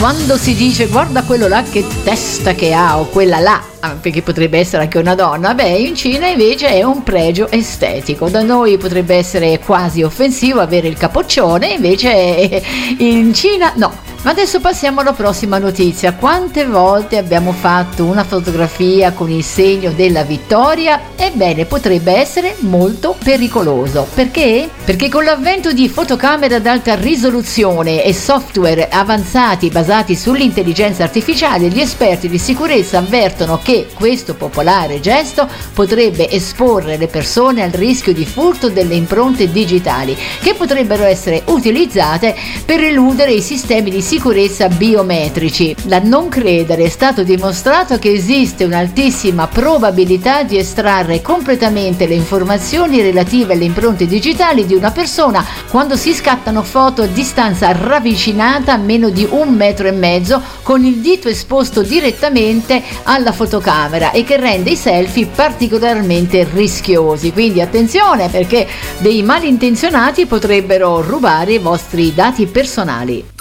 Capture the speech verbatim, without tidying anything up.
quando si dice guarda quello là che testa che ha, o quella là, perché potrebbe essere anche una donna, beh, in Cina invece è un pregio estetico. Da noi potrebbe essere quasi offensivo avere il capoccione, invece in Cina no. Ma adesso passiamo alla prossima notizia. Quante volte abbiamo fatto una fotografia con il segno della vittoria? Ebbene, potrebbe essere molto pericoloso. Perché? Perché con l'avvento di fotocamere ad alta risoluzione e software avanzati basati sull'intelligenza artificiale, gli esperti di sicurezza avvertono che questo popolare gesto potrebbe esporre le persone al rischio di furto delle impronte digitali, che potrebbero essere utilizzate per eludere i sistemi di sicurezza biometrici. Da non credere, è stato dimostrato che esiste un'altissima probabilità di estrarre completamente le informazioni relative alle impronte digitali di una persona quando si scattano foto a distanza ravvicinata a meno di un metro e mezzo con il dito esposto direttamente alla fotocamera, e che rende i selfie particolarmente rischiosi. Quindi attenzione, perché dei malintenzionati potrebbero rubare i vostri dati personali.